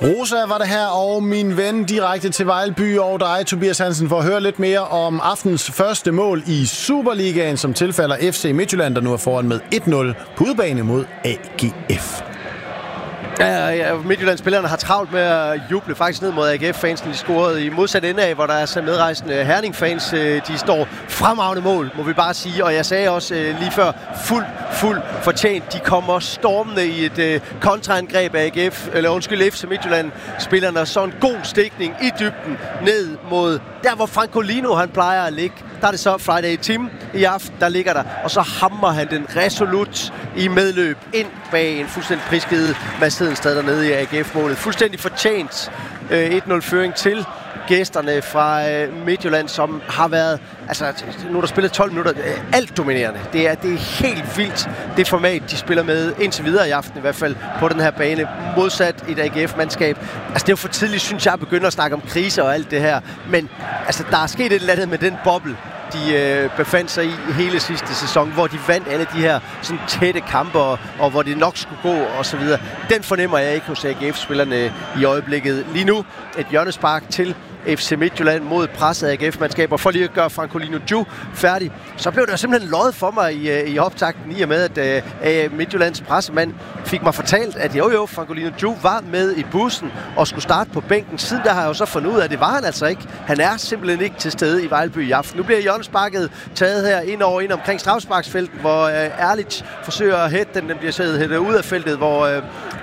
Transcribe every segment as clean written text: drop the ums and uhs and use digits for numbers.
Rosa var det her, og min ven direkte til Vejlby og dig, Tobias Hansen, for at høre lidt mere om aftens første mål i Superligaen, som tilfalder FC Midtjylland, der nu er foran med 1-0 på udebane mod AGF. Ja, Midtjylland-spillerne har travlt med at juble faktisk ned mod AGF-fansene. De scorede i modsat ende af, hvor der er så medrejsende Herning-fans. De står fremragende mål, må vi bare sige. Og jeg sagde også lige før, fuld fortjent. De kommer stormende i et kontraangreb af FC Midtjylland-spillerne. Og så en god stikning i dybden ned mod der, hvor Francolino han plejer at ligge. Der er det så Friday Tim i aften, der ligger der. Og så hammer han den resolut i medløb ind bag en fuldstændig prisgivet Mads Hedensted dernede i AGF-målet. Fuldstændig fortjent 1-0-føring til gæsterne fra Midtjylland, som har været, altså nu er der spillet 12 minutter, alt dominerende. Det er helt vildt, det format, de spiller med indtil videre i aften, i hvert fald på den her bane, modsat et AGF-mandskab. Altså det er jo for tidligt, synes jeg, at begynde at snakke om krise og alt det her, men altså der er sket et eller andet med den boble, de befandt sig i hele sidste sæson, hvor de vandt alle de her sådan tætte kampe, og hvor det nok skulle gå, og så videre. Den fornemmer jeg ikke hos AGF-spillerne i øjeblikket. Lige nu et hjørnespark til FC Midtjylland mod presset AGF-mandskab, og for lige at gøre Francolino Ju færdig, så blev der simpelthen løjet for mig i optakten, i og med, at Midtjyllands pressemand fik mig fortalt, at Francolino Ju var med i bussen og skulle starte på bænken. Siden der har jeg jo så fundet ud af, at det var han altså ikke. Han er simpelthen ikke til stede i Vejlby i aften. Nu bliver hjørnesparket taget her ind omkring straffesparksfeltet, hvor Erlich forsøger at hætte den. Den bliver hættet ud af feltet, hvor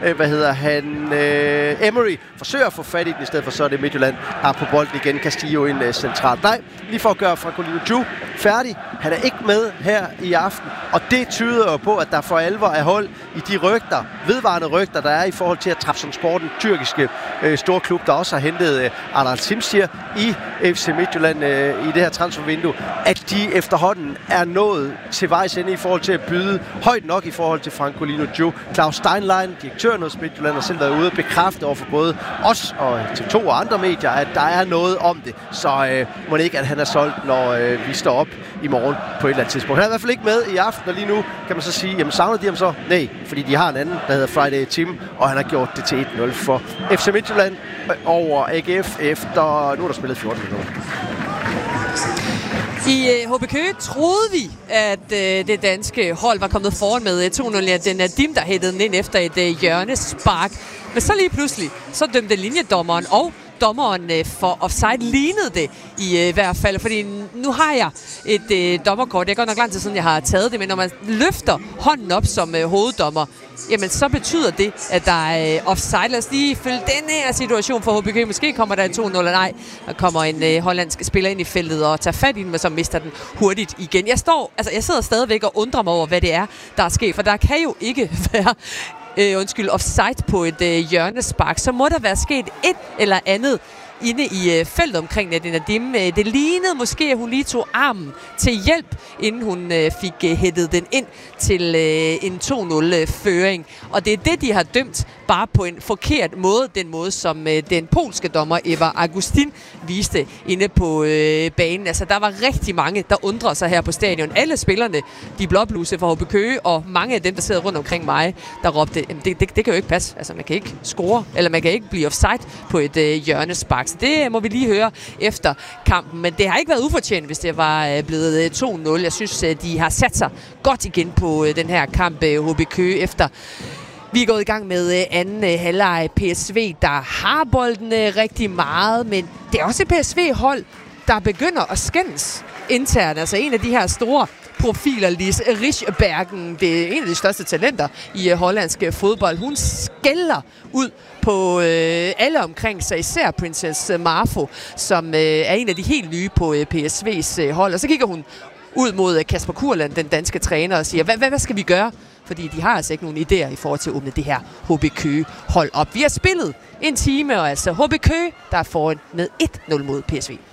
Emery forsøger at få fat i den, i stedet for så er det Midtjylland har på bolden igen. Castillo ind centralt. Nej, lige for at gøre Francolino Ju færdig. Han er ikke med her i aften, og det tyder jo på, at der for alvor er hold i de vedvarende rygter, der er i forhold til at Trabzonspor, den tyrkiske storklub, der også har hentet Adal Simsir i FC Midtjylland i det her transfervindue, at de efterhånden er nået til vejs ende i forhold til at byde højt nok i forhold til Francolino Ju. Klaus Steinlein, direktøren hos Midtjylland, har selv været ude og bekræfte over for både os og TV2 og andre medier, at der er noget om det. Så må det ikke, at han er solgt, når vi står op i morgen på et eller andet tidspunkt. Han er i hvert fald ikke med i aften, og lige nu kan man så sige, jamen savner de ham så? Nej, fordi de har en anden, der hedder Friday Tim, og han har gjort det til 1-0 for FC Midtjylland over AGF efter, nu er der spillet 14 minutter. I HB Køge troede vi, at det danske hold var kommet foran med 2-0. Ja, den er Dim, der hættede den ind efter et hjørnespark. Men så lige pludselig, så dømte linjedommeren og dommeren for offside lignede det i hvert fald, fordi nu har jeg et dommerkort. Det er godt nok lang tid siden, jeg har taget det, men når man løfter hånden op som hoveddommer, jamen så betyder det, at der er offside. Lad os lige følge den her situation for HBK. Måske kommer der 2-0, eller nej. Der kommer en hollandsk spiller ind i feltet og tager fat i den, men så mister den hurtigt igen. Jeg sidder stadigvæk og undrer mig over, hvad det er, der er sket, for der kan jo ikke være offside på et hjørnespark. Så må der være sket et eller andet inde i feltet omkring Nadim. Det lignede måske, at hun lige tog armen til hjælp, inden hun fik hættet den ind til en 2-0-føring. Og det er det, de har dømt, bare på en forkert måde. Den måde, som den polske dommer Eva Agustin viste inde på banen. Altså, der var rigtig mange, der undrede sig her på stadion. Alle spillerne, de blåbluse fra HB Køge, og mange af dem, der sidder rundt omkring mig, der råbte, det kan jo ikke passe. Altså, man kan ikke score, eller man kan ikke blive offside på et hjørnespark. Så det må vi lige høre efter kampen. Men det har ikke været ufortjent, hvis det var blevet 2-0. Jeg synes, de har sat sig godt igen på den her kamp, HB Køge, efter vi er gået i gang med anden halvleg. PSV, der har bolden rigtig meget, men det er også et PSV-hold, der begynder at skændes internt. Altså en af de her store profiler, Lis Rischbergen, det er en af de største talenter i hollandsk fodbold. Hun skælder ud på alle omkring sig, især Princess Marfo, som er en af de helt nye på PSV's hold. Og så kigger hun ud mod Kasper Kurland, den danske træner, og siger, hvad skal vi gøre? Fordi de har altså ikke nogen idéer i forhold til at åbne det her HB Køge hold op. Vi har spillet en time, og altså HB Køge, der er foran med 1-0 mod PSV.